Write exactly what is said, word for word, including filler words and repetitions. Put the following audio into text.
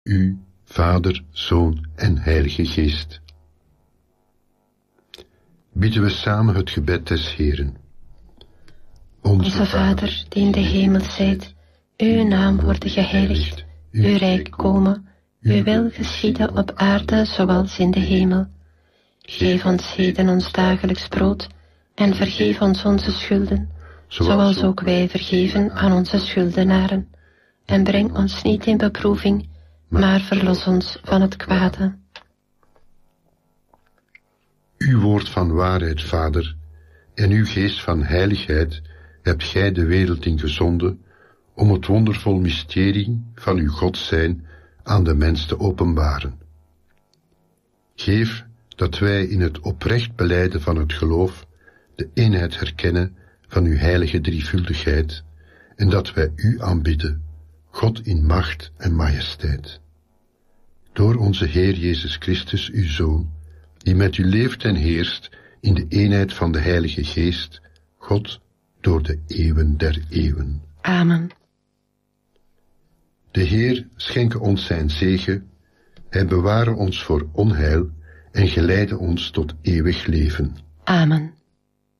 U, Vader, Zoon en Heilige Geest. Bidden we samen het gebed des Heeren. Onze, Onze Vader, die in de hemel zijt, uw naam worden geheiligd, uw rijk komen, uw wil geschieden op aarde zoals in de hemel. Geef ons heden ons dagelijks brood, en vergeef ons onze schulden, zoals ook wij vergeven aan onze schuldenaren. En breng ons niet in beproeving, maar verlos ons van het kwade. Uw woord van waarheid, Vader, en uw geest van heiligheid hebt gij de wereld ingezonden, om het wondervol mysterie van uw God zijn aan de mens te openbaren. Geef dat wij in het oprecht belijden van het geloof de eenheid herkennen van uw heilige drievuldigheid, en dat wij u aanbidden, God in macht en majesteit. Door onze Heer Jezus Christus, uw Zoon, die met u leeft en heerst in de eenheid van de Heilige Geest, God, door de eeuwen der eeuwen. Amen. De Heer schenke ons zijn zegen, hij beware ons voor onheil en geleide ons tot eeuwig leven. Amen.